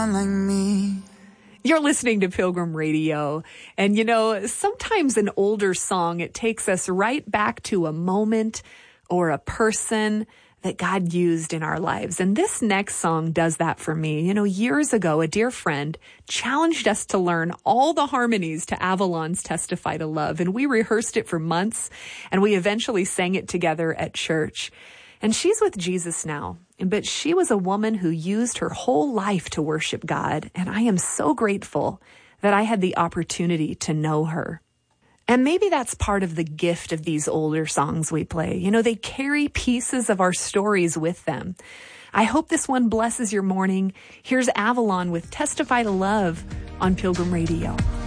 like me. You're listening to Pilgrim Radio. And sometimes an older song, it takes us right back to a moment or a person that God used in our lives. And this next song does that for me. Years ago, a dear friend challenged us to learn all the harmonies to Avalon's Testify to Love. And we rehearsed it for months, and we eventually sang it together at church. And she's with Jesus now, but she was a woman who used her whole life to worship God. And I am so grateful that I had the opportunity to know her. And maybe that's part of the gift of these older songs we play. They carry pieces of our stories with them. I hope this one blesses your morning. Here's Avalon with Testify to Love on Pilgrim Radio.